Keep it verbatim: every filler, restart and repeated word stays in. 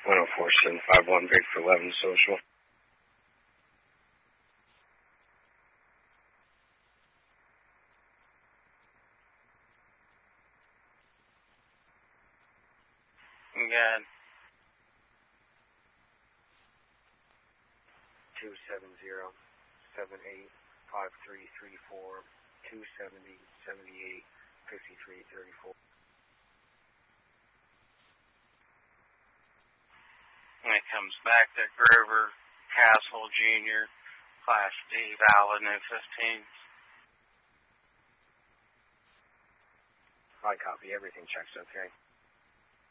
one oh four seven five one, Victor eleven Social. Again. two seven zero, seven eight, five three three four, two seven zero, seven eight, five three three four. And it comes back to Grover Castle Junior, Class D, valid no fifteen. I copy. Everything checks okay.